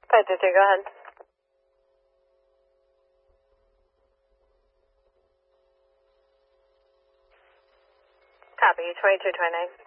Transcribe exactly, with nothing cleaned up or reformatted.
five two three, go ahead. Copy, twenty-two twenty-nine.